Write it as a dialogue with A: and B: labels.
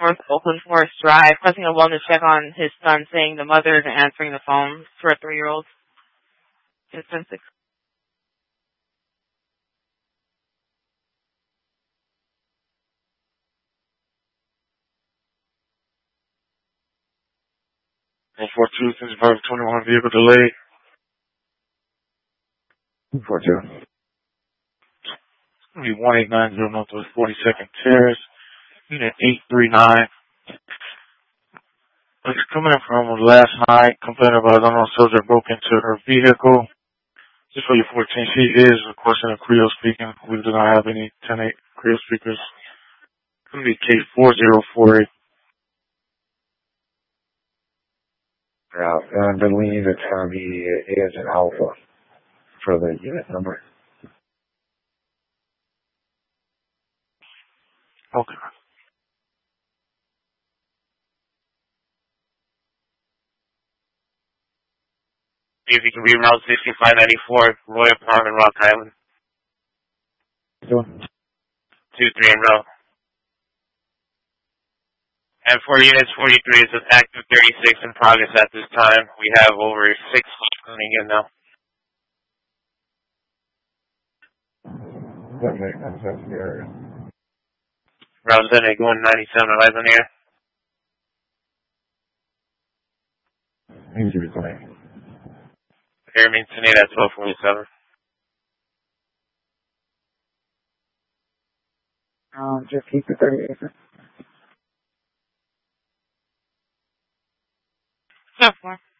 A: North Oakland Forest Drive, requesting a wellness check on his son, saying the mother isn't answering the phone for a 3-year-old. It's been 6.
B: 142, 6521, vehicle delayed.
C: 242.
B: It's going to be 1890 Northwest 42nd Terrace, unit 839. It's coming in from last night, complaining about an unknown soldier broke into her vehicle. Just for your 14, she is requesting a Creole speaking. We do not have any 10-8 Creole speakers. It's going to be case 4048.
C: I believe it's going to be is an alpha for the unit number.
B: Okay.
D: See if you can reroute 6594 Royal Palm in Rock Island. 2-3 in row. And for units 43, it's an active 36 in progress at this time. We have over 6 coming in now.
C: That makes sense in the area.
D: Route 10, going 97 live in the air.
C: Easy to play.
D: Air means tonight at 1247.
C: Just keep it 38.
A: So far.